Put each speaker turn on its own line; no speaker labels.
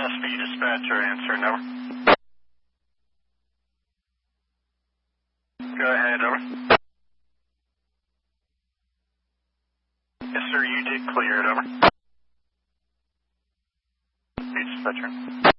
SB dispatcher answering, over. Go ahead, over. Yes, sir, you did clear it, over. SB dispatcher.